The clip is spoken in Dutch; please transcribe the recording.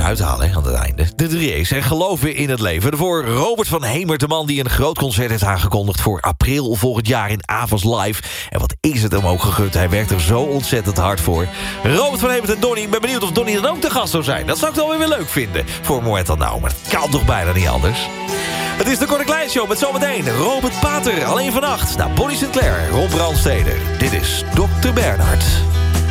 uithalen aan het einde. De 3A's en geloven in het leven. Voor Robert van Hemert, de man die een groot concert heeft aangekondigd... voor april volgend jaar in Avas Live. En wat is het hem ook gegund. Hij werkt er zo ontzettend hard voor. Robert van Hemert en Donnie. Ik ben benieuwd of Donnie dan ook de gast zou zijn. Dat zou ik dan weer leuk vinden. Voor een moment dan nou, maar het kan toch bijna niet anders. Het is de Cor Klein Show met zometeen Robert Pater. Alleen vannacht naar Bonnie Sinclair, Rob Brandstede. Dit is Dr. Bernhard.